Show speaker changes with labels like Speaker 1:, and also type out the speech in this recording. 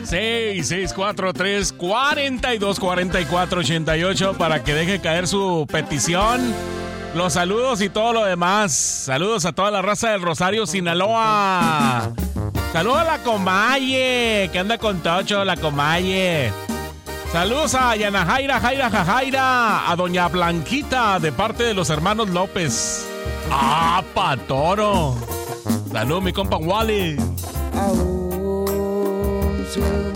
Speaker 1: 6643-4244-88 para que deje caer su petición. Los saludos y todo lo demás. Saludos a toda la raza del Rosario, Sinaloa. Saludos a la Comaye, que anda con Tocho, la Comaye. Saludos a Yana Jaira, a Doña Blanquita, de parte de los hermanos López. ¡Ah, patoro! Salud, mi compa Wally.
Speaker 2: Aún